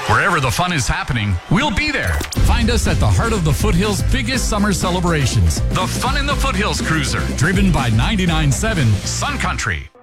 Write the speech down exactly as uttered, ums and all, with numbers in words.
Wherever the fun is happening, we'll be there. Find us at the heart of the Foothills' biggest summer celebrations. The Fun in the Foothills Cruiser, driven by ninety-nine point seven Sun Country.